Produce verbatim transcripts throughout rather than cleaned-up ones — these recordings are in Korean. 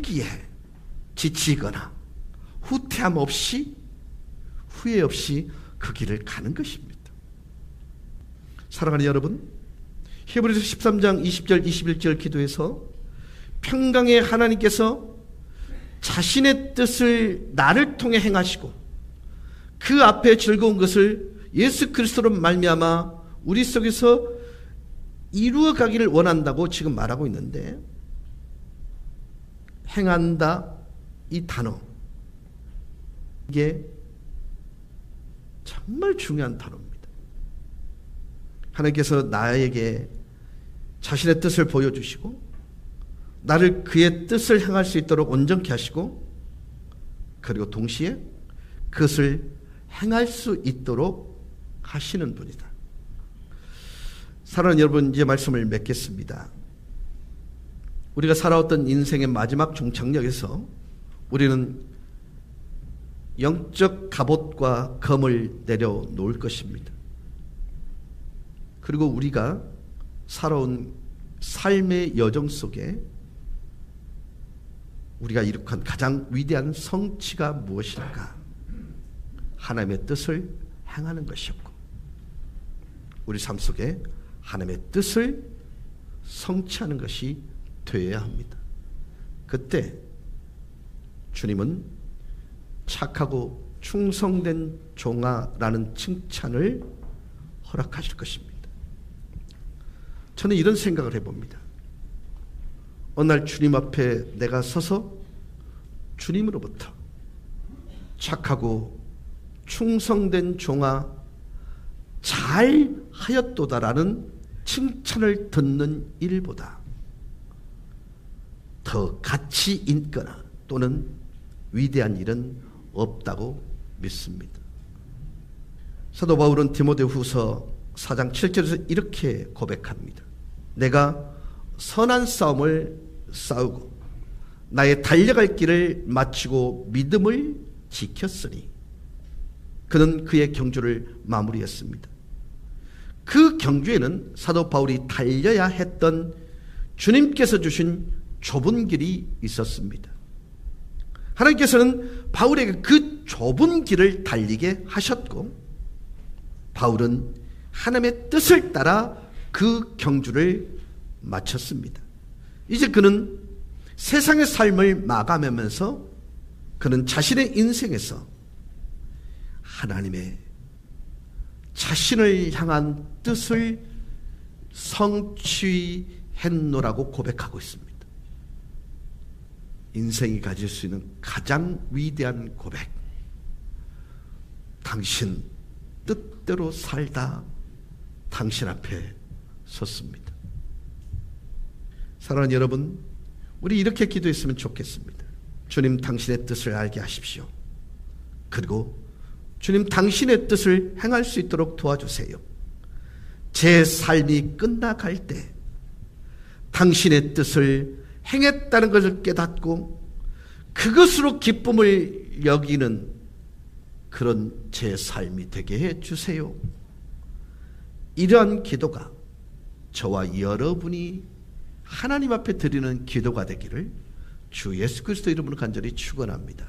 포기에 지치거나 후퇴함 없이 후회 없이 그 길을 가는 것입니다. 사랑하는 여러분, 히브리서 십삼 장 이십 절 이십일 절 기도에서 평강의 하나님께서 자신의 뜻을 나를 통해 행하시고 그 앞에 즐거운 것을 예수 그리스도로 말미암아 우리 속에서 이루어 가기를 원한다고 지금 말하고 있는데, 행한다 이 단어, 이게 정말 중요한 단어입니다. 하나님께서 나에게 자신의 뜻을 보여주시고 나를 그의 뜻을 행할 수 있도록 온전케 하시고, 그리고 동시에 그것을 행할 수 있도록 하시는 분이다. 사랑하는 여러분, 이제 말씀을 맺겠습니다. 우리가 살아왔던 인생의 마지막 종착역에서 우리는 영적 갑옷과 검을 내려놓을 것입니다. 그리고 우리가 살아온 삶의 여정 속에 우리가 이룩한 가장 위대한 성취가 무엇일까? 하나님의 뜻을 행하는 것이었고, 우리 삶 속에 하나님의 뜻을 성취하는 것이 되어야 합니다. 그때 주님은 착하고 충성된 종아라는 칭찬을 허락하실 것입니다. 저는 이런 생각을 해봅니다. 어느 날 주님 앞에 내가 서서 주님으로부터 착하고 충성된 종아 잘 하였도다라는 칭찬을 듣는 일보다 더 가치 있거나 또는 위대한 일은 없다고 믿습니다. 사도 바울은 디모데후서 사 장 칠 절에서 이렇게 고백합니다. 내가 선한 싸움을 싸우고 나의 달려갈 길을 마치고 믿음을 지켰으니, 그는 그의 경주를 마무리했습니다. 그 경주에는 사도 바울이 달려야 했던 주님께서 주신 좁은 길이 있었습니다. 하나님께서는 바울에게 그 좁은 길을 달리게 하셨고, 바울은 하나님의 뜻을 따라 그 경주를 마쳤습니다. 이제 그는 세상의 삶을 마감하면서 그는 자신의 인생에서 하나님의 자신을 향한 뜻을 성취했노라고 고백하고 있습니다. 인생이 가질 수 있는 가장 위대한 고백, 당신 뜻대로 살다 당신 앞에 섰습니다. 사랑하는 여러분, 우리 이렇게 기도했으면 좋겠습니다. 주님, 당신의 뜻을 알게 하십시오. 그리고 주님, 당신의 뜻을 행할 수 있도록 도와주세요. 제 삶이 끝나갈 때 당신의 뜻을 행했다는 것을 깨닫고 그것으로 기쁨을 여기는 그런 제 삶이 되게 해주세요. 이러한 기도가 저와 여러분이 하나님 앞에 드리는 기도가 되기를 주 예수 그리스도 이름으로 간절히 축원합니다.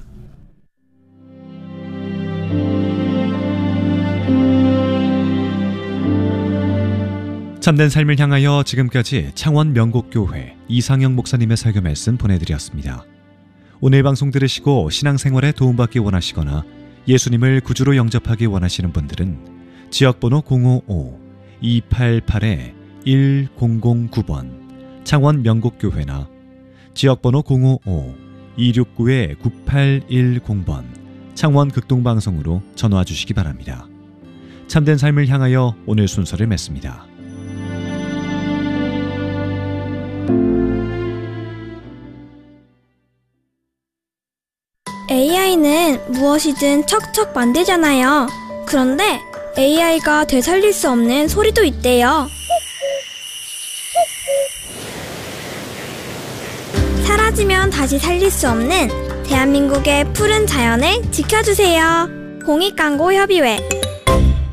참된 삶을 향하여 지금까지 창원 명곡교회 이상영 목사님의 설교 말씀 보내드렸습니다. 오늘 방송 들으시고 신앙생활에 도움받기 원하시거나 예수님을 구주로 영접하기 원하시는 분들은 지역번호 공오오 이팔팔 일공공구 번 창원 명곡교회나 지역번호 공오오 이육구 구팔일공 번 창원 극동방송으로 전화 주시기 바랍니다. 참된 삶을 향하여 오늘 순서를 맺습니다. 에이아이는 무엇이든 척척 만들잖아요. 그런데 에이아이가 되살릴 수 없는 소리도 있대요. 사라지면 다시 살릴 수 없는 대한민국의 푸른 자연을 지켜주세요. 공익광고협의회